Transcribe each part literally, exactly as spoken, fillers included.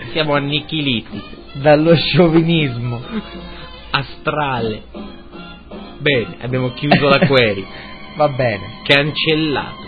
Siamo annichiliti dallo sciovinismo astrale. Bene, abbiamo chiuso la query. Va bene. Cancellato.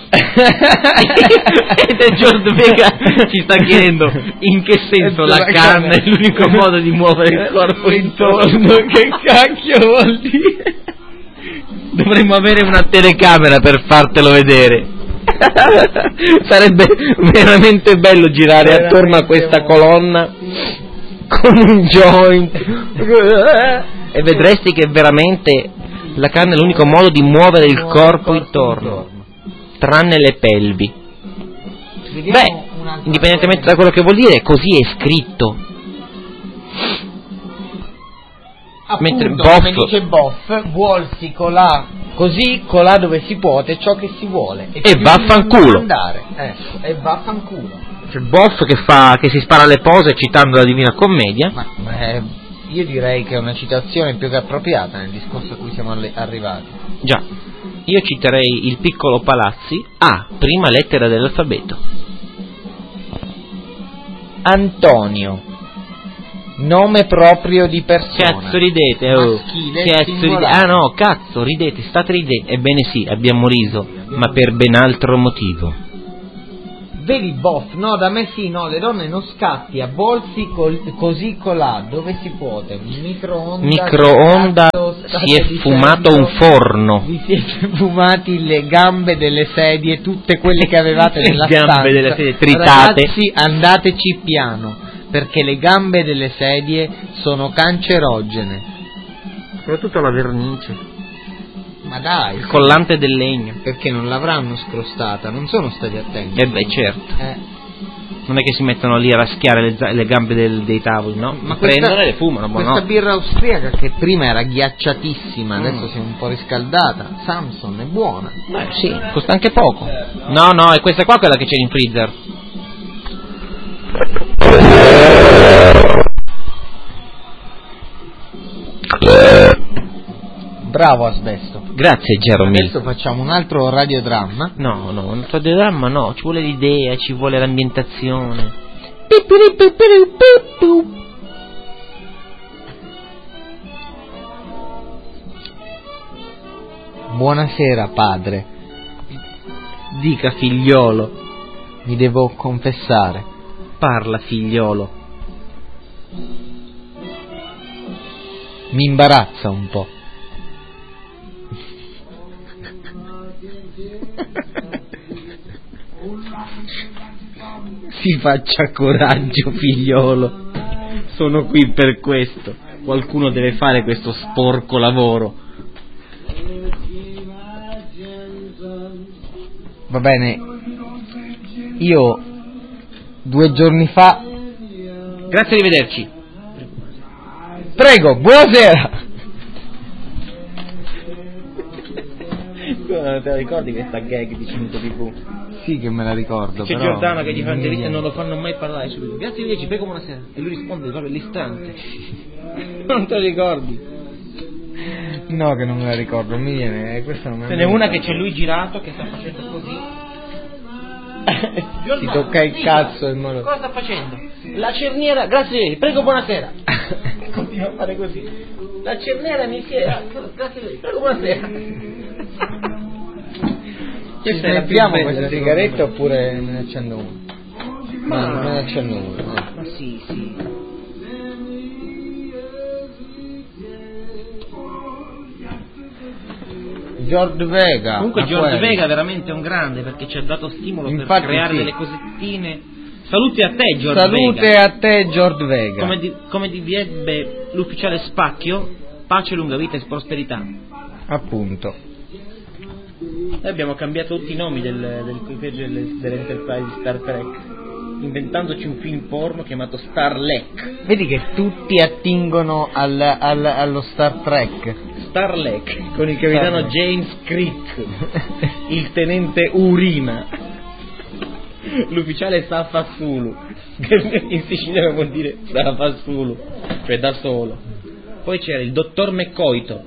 Ed è George Vega ci sta chiedendo in che senso la canna è l'unico modo di muovere il corpo intorno. Che cacchio vuol dire? Dovremmo avere una telecamera per fartelo vedere. Sarebbe veramente bello girare veramente attorno a questa molto. colonna con un joint e vedresti che veramente la canna è l'unico modo di muovere il corpo intorno, tranne le pelvi. Beh, indipendentemente da quello che vuol dire, così è scritto. Appunto, mentre come dice Boff, vuolsi colà così, colà dove si può, è ciò che si vuole. E, e vaffanculo. Andare. Ecco, e vaffanculo. C'è Boff che fa, che si spara le pose citando la Divina Commedia. Ma, ma è, io direi che è una citazione più che appropriata nel discorso a cui siamo alle, arrivati. Già, io citerei il piccolo Palazzi a prima lettera dell'alfabeto. Antonio. Nome proprio di persona. Cazzo ridete, oh. Maschile, cazzo ridete. Ah no, cazzo, ridete, state ridendo. Ebbene sì, abbiamo riso, ma per ben altro motivo. Vedi Boff, no, da me sì, no, le donne non scatti, a bolsi col, così colà, dove si può, microonda. Microonda, si è fumato un forno. Vi siete fumati le gambe delle sedie, tutte quelle che avevate nella le gambe stanza. delle sedie tritate. Ragazzi, andateci piano, perché le gambe delle sedie sono cancerogene. Soprattutto la vernice. Ma dai, il collante del legno. Perché non l'avranno scrostata, non sono stati attenti. Eh beh, certo. Eh. Non è che si mettono lì a raschiare le, le gambe del, dei tavoli, no? Ma prendono e le fumano. Questa no? birra austriaca che prima era ghiacciatissima, mm. adesso si è un po' riscaldata. Samson è buona. Beh sì, costa anche poco. No, no, è questa qua quella che c'è in freezer. Bravo Asbesto. Grazie Geromil. Adesso facciamo un altro radiodramma. No, no, un radiodramma no, ci vuole l'idea, ci vuole l'ambientazione. Buonasera padre. Dica figliolo. Mi devo confessare. Parla figliolo. Mi imbarazza un po'. Si faccia coraggio figliolo. Sono qui per questo. Qualcuno deve fare questo sporco lavoro. Va bene. Io due giorni fa. Grazie, arrivederci. Prego, buonasera. Non te la ricordi questa gag di Cinto tivù? Sì che me la ricordo. C'è però Giordano che gli fa interviste e non lo fanno mai parlare subito. Grazie, arrivederci, prego, buonasera. E lui risponde proprio all'istante. Non te la ricordi? No, che non me la ricordo, mi viene. Questa non me Ce n'è una che c'è lui girato che sta facendo così. Si tocca il cazzo in modo. Cosa sta facendo? La cerniera, grazie, prego, buonasera. Continua a fare così. La cerniera mi si è. Grazie, prego, buonasera. Ci smettiamo questa sigaretta oppure me ne accendo uno? Ma no, me ne accendo uno. No. Ma sì, sì. George Vega. Comunque George Vega è veramente un grande perché ci ha dato stimolo. Infatti, per creare sì. delle cosettine. Saluti a te George Salute Vega. Salute a te George Vega. Come, di, come direbbe l'ufficiale Spacchio, pace, lunga vita e prosperità. Appunto. Noi abbiamo cambiato tutti i nomi del, dell'equipaggio dell'Enterprise di Star Trek, inventandoci un film porno chiamato Starlek. Vedi che tutti attingono al, al, allo Star Trek. Starlek, con il capitano Starlek. James Crick, il tenente Urina, l'ufficiale Safassulu, che in Sicilia vuol dire Safassulu, cioè da solo. Poi c'era il dottor McCoito.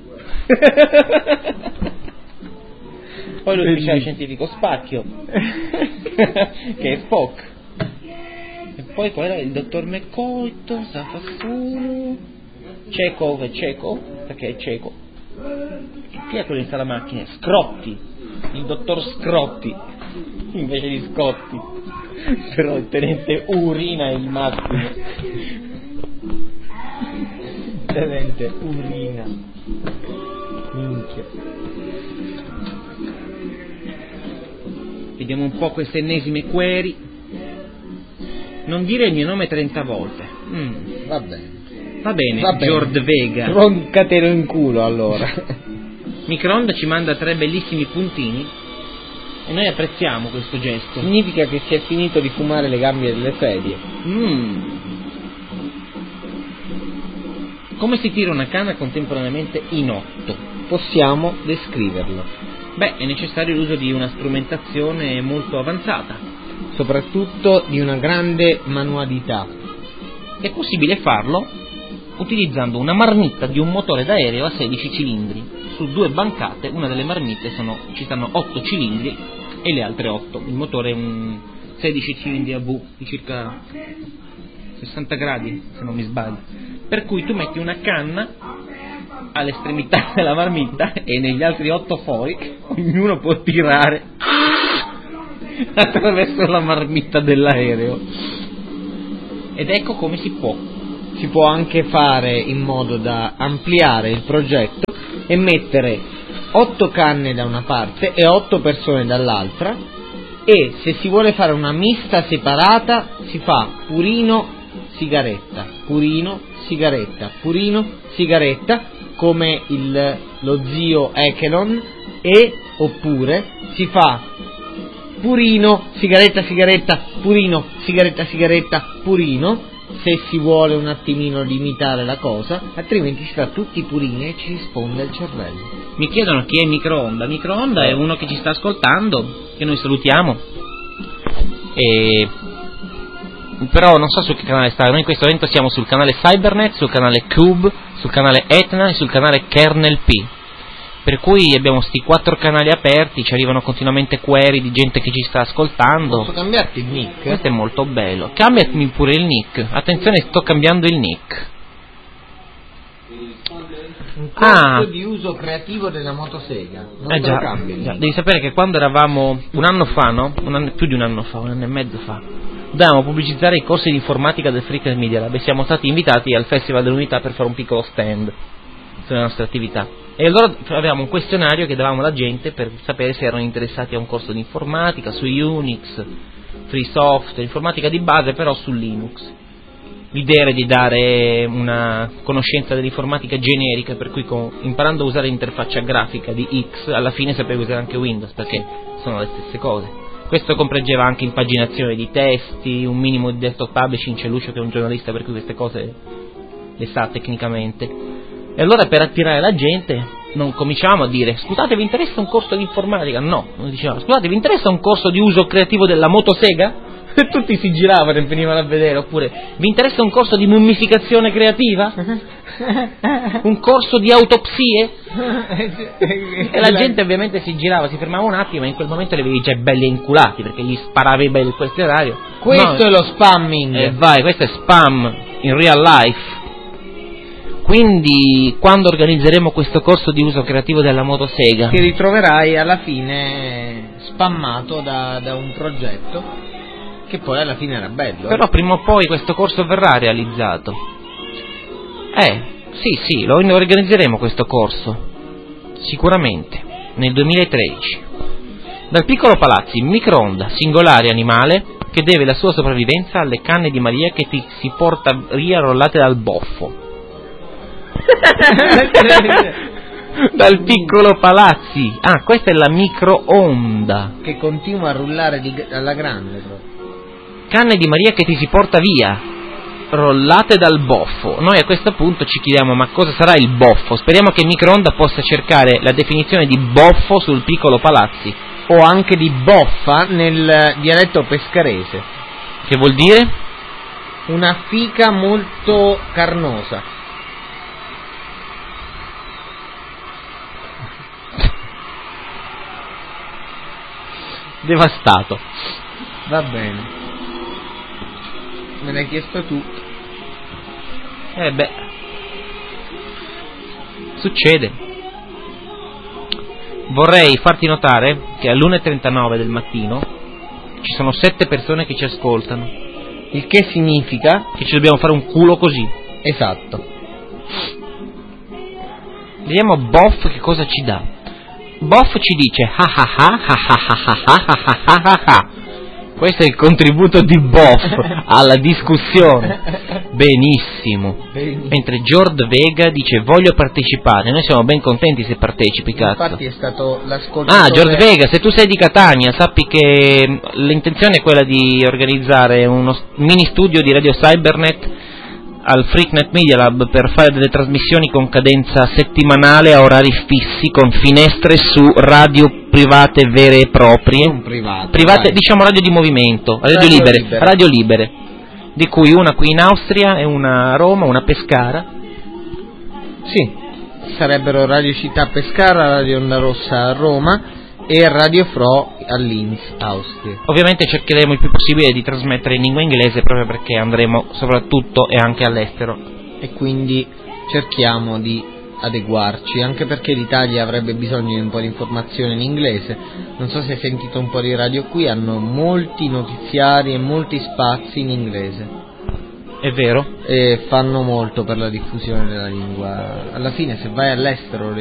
Poi l'ufficiale scientifico Spacchio che è Spock. E poi qua era il dottor McCoy, Safassuno, Cecov e Ceco, perché è cieco. Chi è quello che sta alla macchina? Scrotti, il dottor Scrotti, invece di Scotti. Però il tenente Urina è il massimo. Tenente Urina. Minchia. Vediamo un po' queste ennesime query. Non dire il mio nome trenta volte. Mm. Va bene. Va bene, Va bene. George Vega. Roncatelo in culo allora. Microonda ci manda tre bellissimi puntini e noi apprezziamo questo gesto. Significa che si è finito di fumare le gambe delle sedie. Mm. Come si tira una canna contemporaneamente in otto? Possiamo descriverlo. Beh, è necessario l'uso di una strumentazione molto avanzata. Soprattutto di una grande manualità. È possibile farlo utilizzando una marmitta di un motore d'aereo a sedici cilindri. Su due bancate, una delle marmitte sono, ci stanno otto cilindri e le altre otto. Il motore è un sedici cilindri a V di circa sessanta gradi, se non mi sbaglio. Per cui tu metti una canna all'estremità della marmitta e negli altri otto fori ognuno può tirare attraverso la marmitta dell'aereo. Ed ecco come si può. Si può anche fare in modo da ampliare il progetto e mettere otto canne da una parte e otto persone dall'altra, e se si vuole fare una mista separata si fa purino sigaretta, purino sigaretta, purino sigaretta, come il, lo zio Echelon, e oppure si fa purino sigaretta sigaretta, purino sigaretta sigaretta, purino, se si vuole un attimino limitare la cosa, altrimenti si fa tutti i purini e ci risponde il cervello. Mi chiedono chi è Microonda. Microonda è uno che ci sta ascoltando, che noi salutiamo, e... però non so su che canale sta. Noi in questo momento siamo sul canale Cybernet, sul canale Cube, sul canale Etna e sul canale Kernel P. Per cui abbiamo sti quattro canali aperti, ci arrivano continuamente query di gente che ci sta ascoltando. Posso cambiarti il nick? Questo è molto bello. Cambiami pure il nick. Attenzione, sto cambiando il nick. Un corso Ah. di uso creativo della motosega. Non Eh te lo già, cambi il già, nick. devi sapere che quando eravamo un anno fa, no? Un anno, più di un anno fa, un anno e mezzo fa, dovevamo pubblicizzare i corsi di informatica del Freak Media Lab e siamo stati invitati al Festival dell'Unità per fare un piccolo stand sulle nostre attività. E allora avevamo un questionario che davamo alla gente per sapere se erano interessati a un corso di informatica su Unix, free software, informatica di base però su Linux. L'idea era di dare una conoscenza dell'informatica generica, per cui con, imparando a usare l'interfaccia grafica di X alla fine sapevi usare anche Windows, perché sono le stesse cose. Questo comprendeva anche impaginazione di testi, un minimo di desktop publishing. C'è Lucio che è un giornalista, per cui queste cose le sa tecnicamente. E allora per attirare la gente non cominciamo a dire scusate, vi interessa un corso di informatica? No, non dicevamo scusate, vi interessa un corso di uso creativo della motosega? E tutti si giravano e venivano a vedere. Oppure vi interessa un corso di mummificazione creativa? Un corso di autopsie? E la gente ovviamente si girava, si fermava un attimo e in quel momento le vedevi già belli inculati perché gli sparavi bello il questionario. Questo No, è lo spamming. e vai, questo è spam in real life. Quindi quando organizzeremo questo corso di uso creativo della motosega Ti ritroverai alla fine spammato da, da un progetto che poi alla fine era bello. però prima o poi questo corso verrà realizzato. Eh, sì, sì, lo organizzeremo questo corso sicuramente nel duemilatredici. Dal piccolo Palazzi, microonda, singolare animale che deve la sua sopravvivenza alle canne di Maria che ti si porta via rollate dal boffo. Dal piccolo Palazzi. Ah, questa è la microonda che continua a rullare di, alla grande proprio. canne di Maria che ti si porta via rollate dal boffo. Noi a questo punto ci chiediamo ma cosa sarà il boffo. Speriamo che Microonda possa cercare la definizione di boffo sul piccolo Palazzi, o anche di boffa nel dialetto pescarese, che vuol dire una fica molto carnosa. devastato. Va bene. Me l'hai chiesto tu. Eh beh, succede. Vorrei farti notare che all'una e trentanove del mattino ci sono sette persone che ci ascoltano. Il che significa che ci dobbiamo fare un culo così. Esatto. Vediamo Boff che cosa ci dà. Boff ci dice ha ha ha ha ha ha ha ha ha ha ha. Questo è il contributo di Boff alla discussione. Benissimo. Mentre Jord Vega dice voglio partecipare. Noi siamo ben contenti se partecipi, cazzo. Infatti è stato l'ascoltatore. Ah, Jord Vega, se tu sei di Catania, sappi che l'intenzione è quella di organizzare uno mini studio di Radio Cybernet al Freaknet Media Lab per fare delle trasmissioni con cadenza settimanale a orari fissi, con finestre su radio private vere e proprie. Non private. Private, diciamo radio di movimento, radio, radio libere, libere, radio libere, di cui una qui in Austria e una a Roma, una a Pescara. Sì, sarebbero Radio Città Pescara, Radio Onda Rossa a Roma e Radio Fro a Linz, Austria. Ovviamente cercheremo il più possibile di trasmettere in lingua inglese proprio perché andremo soprattutto e anche all'estero. E quindi cerchiamo di adeguarci, anche perché l'Italia avrebbe bisogno di un po' di informazione in inglese. Non so se hai sentito un po' di radio qui, hanno molti notiziari e molti spazi in inglese. È vero? E fanno molto per la diffusione della lingua. Alla fine se vai all'estero